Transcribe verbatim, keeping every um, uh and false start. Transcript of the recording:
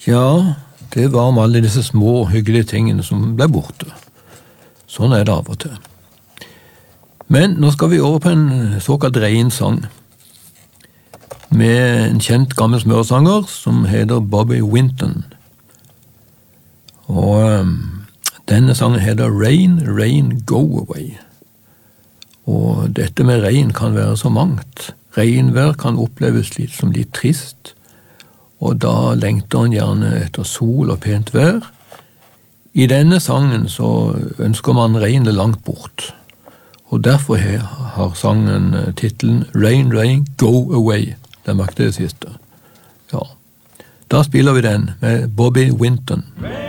Ja, det var om alle disse små, hyggelige tingene som ble borte. Sånn er det av og til. Men nå skal vi over på en såkalt rein sang, med en kjent gammel smørsanger som heter Bobby Winton. Og um, denne sangen heter Rain, Rain, Go Away. Og dette med regn kan være så mangt. Regnvær kan oppleves litt som litt trist, og da lengter en gjerne etter sol og pent vær. I denne sangen så ønsker man regnet langt bort, og derfor har sangen titelen Rain, Rain, Go Away. Det er makt det siste. Ja. Da spiller vi den med Bobby Winton.